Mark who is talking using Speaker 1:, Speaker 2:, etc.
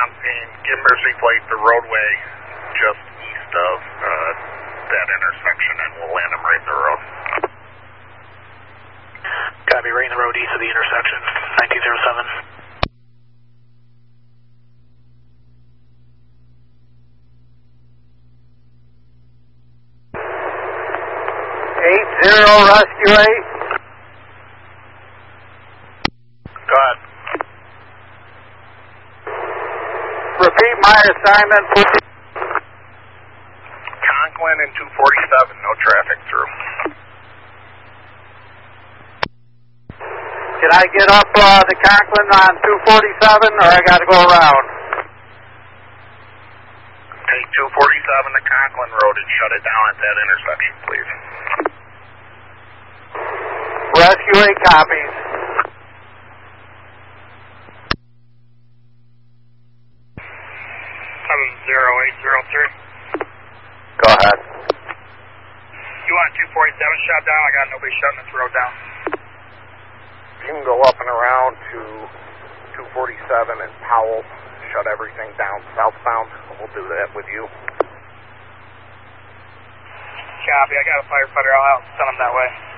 Speaker 1: on scene. Give emergency plate the roadway just east of that intersection, and we'll land them right in the road.
Speaker 2: Copy, right in the road east of the intersection, 1907.
Speaker 3: 80 Rescue 8.
Speaker 1: Go ahead.
Speaker 3: Repeat my assignment, please.
Speaker 1: Conklin and 247, no traffic through.
Speaker 3: Can I get up to Conklin on 247, or I got to go around?
Speaker 1: Take 247 to Conklin Road and shut it down at that intersection, please.
Speaker 3: Rescue 8 copies.
Speaker 1: Go ahead.
Speaker 4: You want 247 shut down? I got nobody shutting this road down.
Speaker 1: You can go up and around to 247 and Powell, shut everything down southbound. We'll do that with you.
Speaker 4: Copy, I got a firefighter, I'll send him that way.